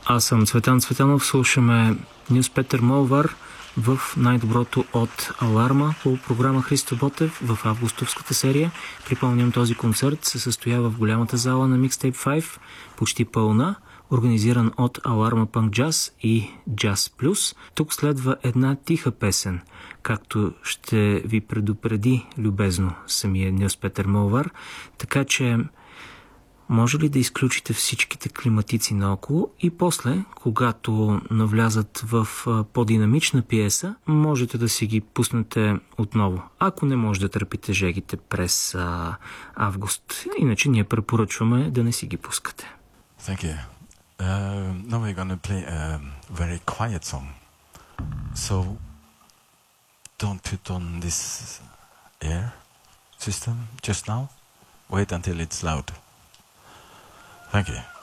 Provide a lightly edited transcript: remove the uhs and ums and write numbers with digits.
Аз съм Цветан Цветанов. Слушаме Нюспетър Молвар в най-доброто от Аларма по програма Христо Ботев в августовската серия. Припомням, този концерт се състоява в голямата зала на Mixtape 5, почти пълна, организиран от Аларма Панк Джаз и Джаз Плюс. Тук следва една тиха песен, както ще ви предупреди любезно самия Нюспетър Молвар, така че може ли да изключите всичките климатици наоколо и после, когато навлязат в по-динамична пиеса, можете да си ги пуснете отново, ако не може да търпите жегите през август. Иначе ние препоръчваме да не си ги пускате. Thank you. Now we're gonna play a very quiet song. So don't put on this air system just now. Wait until it's loud. Thank you.